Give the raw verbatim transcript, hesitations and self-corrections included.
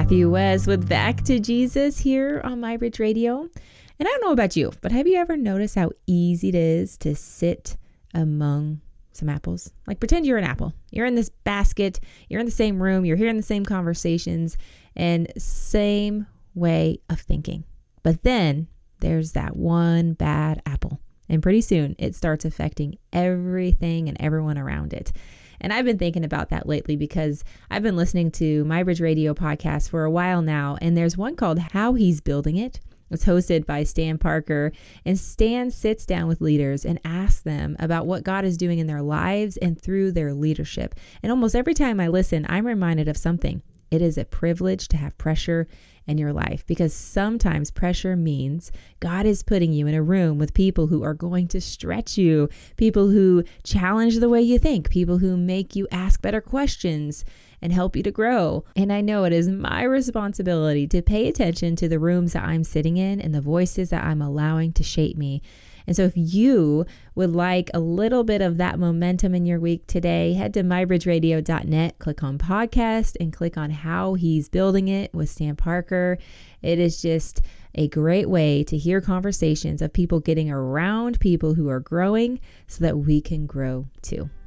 Matthew West with Back to Jesus here on MyBridge Radio. And I don't know about you, but have you ever noticed how easy it is to sit among some apples? Like pretend you're an apple. You're in this basket, you're in the same room, you're hearing the same conversations and same way of thinking. But then there's that one bad apple. And pretty soon it starts affecting everything and everyone around it. And I've been thinking about that lately because I've been listening to MyBridge Radio podcast for a while now. And there's one called How He's Building It. It's hosted by Stan Parker. And Stan sits down with leaders and asks them about what God is doing in their lives and through their leadership. And almost every time I listen, I'm reminded of something. It is a privilege to have pressure in your life because sometimes pressure means God is putting you in a room with people who are going to stretch you, people who challenge the way you think, people who make you ask better questions and help you to grow. And I know it is my responsibility to pay attention to the rooms that I'm sitting in and the voices that I'm allowing to shape me. And so if you would like a little bit of that momentum in your week today, head to my bridge radio dot net, click on podcast and click on How He's Building It with Stan Parker. It is just a great way to hear conversations of people getting around people who are growing so that we can grow too.